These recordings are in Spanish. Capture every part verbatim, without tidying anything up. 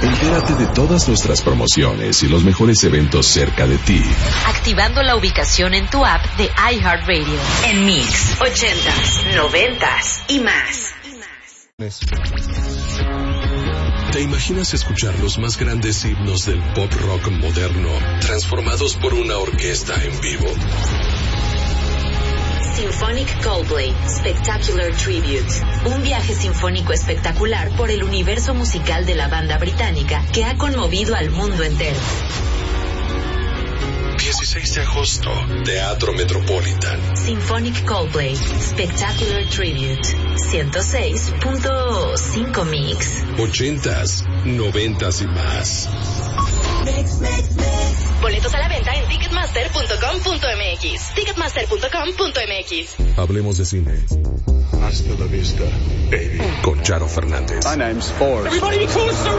Entérate de todas nuestras promociones y los mejores eventos cerca de ti. Activando la ubicación en tu app de iHeartRadio. En Mix, ochentas, noventas y más. ¿Te imaginas escuchar los más grandes himnos del pop rock moderno transformados por una orquesta en vivo? Symphonic Coldplay Spectacular Tribute. Un viaje sinfónico espectacular por el universo musical de la banda británica que ha conmovido al mundo entero. dieciséis de agosto, Teatro Metropolitan. Symphonic Coldplay Spectacular Tribute. ciento seis punto cinco Mix. Ochentas, noventas y más. Mix, mix, mix. Boletos a la venta en ticketmaster punto com punto m x. ticketmaster punto com punto m x. Hablemos de cine. Hasta la vista, baby. Con Charo Fernández. My name's Ford. Everybody be close to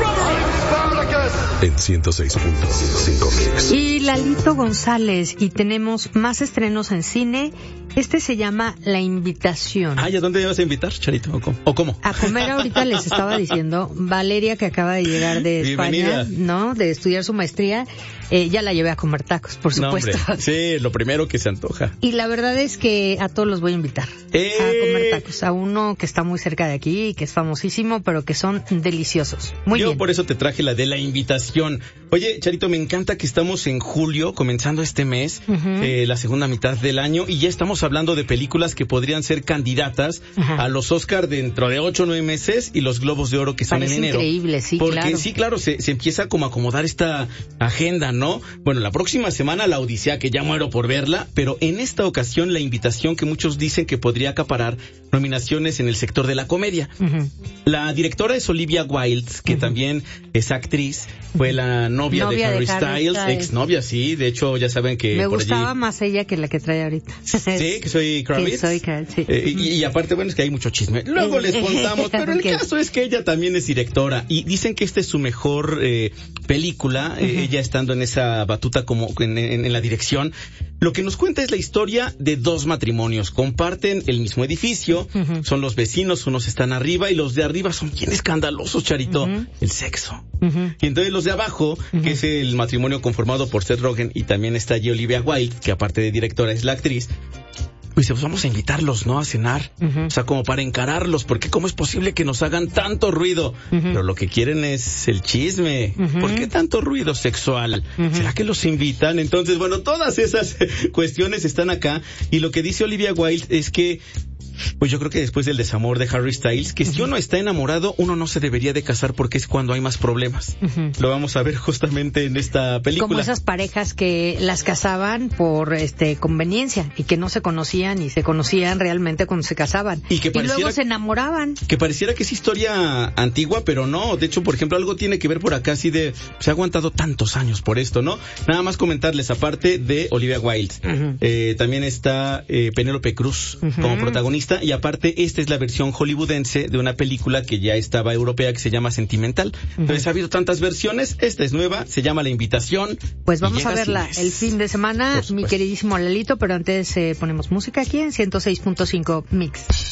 rubber. En ciento seis punto cinco Mix. Y Lalito González, y tenemos más estrenos en cine. Este se llama La Invitación. Ay, ¿a dónde ibas a invitar, Charito? ¿O cómo? ¿O cómo? A comer ahorita les estaba diciendo, Valeria, que acaba de llegar de Bienvenida. España, ¿no? De estudiar su maestría, eh, ya la llevé a comer tacos, por supuesto. No, sí, lo primero que se antoja. Y la verdad es que a todos los voy a invitar ¡Eh! a comer tacos. A uno que está muy cerca de aquí y que es famosísimo, pero que son deliciosos. Muy Yo bien. por eso te traje la de La Invitación. Oye, Charito, me encanta que estamos en julio, comenzando este mes, uh-huh. eh, la segunda mitad del año, y ya estamos hablando de películas que podrían ser candidatas uh-huh. a los Oscar dentro de ocho o nueve meses y los Globos de Oro que son Parece en enero. Increíble, sí, Porque claro. sí, claro, se, se empieza como a acomodar esta agenda, ¿no? Bueno, la próxima semana La Odisea, que ya muero por verla, pero en esta ocasión La Invitación, que muchos dicen que podría acaparar nominaciones en el sector de la comedia. Uh-huh. La directora es Olivia Wilde, que uh-huh. también es actriz, fue la novia, novia de Harry, de Harry Styles, Styles, exnovia, sí, de hecho ya saben que me por gustaba allí... más ella que la que trae ahorita. Sí, que soy Kravitz. Que soy Kravitz, sí. Eh, y, y aparte, bueno, es que hay mucho chisme. Luego les contamos, pero el okay. caso es que ella también es directora y dicen que esta es su mejor eh, película, uh-huh. eh, ella estando en esa batuta como en, en, en la dirección. Lo que nos cuenta es la historia de dos matrimonios. Comparten el mismo edificio, uh-huh. son los vecinos, unos están arriba y los de arriba son bien escandalosos, Charito, uh-huh. el sexo. Uh-huh. Y entonces los de abajo, uh-huh. que es el matrimonio conformado por Seth Rogen y también está allí Olivia Wilde, que aparte de directora es la actriz, pues vamos a invitarlos, ¿no? A cenar. Uh-huh. O sea, como para encararlos, porque ¿cómo es posible que nos hagan tanto ruido? Uh-huh. Pero lo que quieren es el chisme. Uh-huh. ¿Por qué tanto ruido sexual? Uh-huh. ¿Será que los invitan? Entonces, bueno, todas esas cuestiones están acá. Y lo que dice Olivia Wilde es que pues yo creo que después del desamor de Harry Styles, que uh-huh. si uno está enamorado, uno no se debería de casar porque es cuando hay más problemas. Uh-huh. Lo vamos a ver justamente en esta película. Como esas parejas que las casaban por este conveniencia y que no se conocían y se conocían realmente cuando se casaban. Y, que y luego se enamoraban. Que pareciera que es historia antigua, pero no. De hecho, por ejemplo, algo tiene que ver por acá así de... Se ha aguantado tantos años por esto, ¿no? Nada más comentarles, aparte de Olivia Wilde, uh-huh. eh, también está eh, Penélope Cruz uh-huh. como protagonista. Y aparte, esta es la versión hollywoodense de una película que ya estaba europea, que se llama Sentimental. Uh-huh. Entonces ha habido tantas versiones, esta es nueva, se llama La Invitación. Pues vamos a verla el fin de semana, mi queridísimo Lalito, pero antes eh, ponemos música aquí en ciento seis punto cinco Mix.